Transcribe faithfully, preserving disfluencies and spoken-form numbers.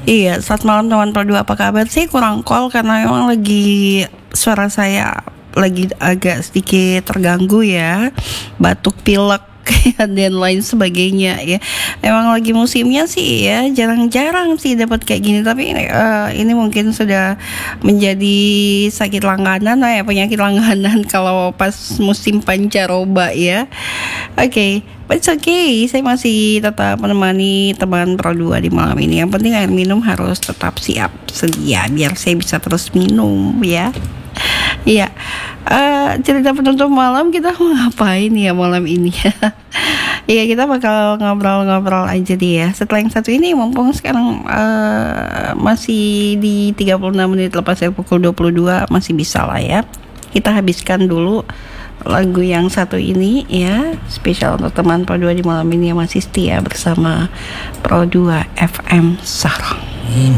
Iya, selamat malam teman Pro dua, apa kabar sih? Kurang call karena emang lagi suara saya lagi agak sedikit terganggu ya, batuk pilek dan lain sebagainya ya. Emang lagi musimnya sih ya, jarang-jarang sih dapat kayak gini. Tapi uh, ini mungkin sudah menjadi sakit langganan lah ya, penyakit langganan kalau pas musim pancaroba ya. Oke, okay. But it's okay, saya masih tetap menemani teman Pro dua di malam ini. Yang penting air minum harus tetap siap sedia biar saya bisa terus minum ya. Iya, uh, cerita penutup malam kita mau ngapain ya malam ini? Iya, kita bakal ngobrol-ngobrol aja deh ya. Setelah yang satu ini, mumpung sekarang uh, masih di tiga puluh enam menit lepas dari pukul dua puluh dua, masih bisa lah ya. Kita habiskan dulu lagu yang satu ini ya, spesial untuk teman Pro dua di malam ini yang masih setia bersama Pro dua F M Sarang.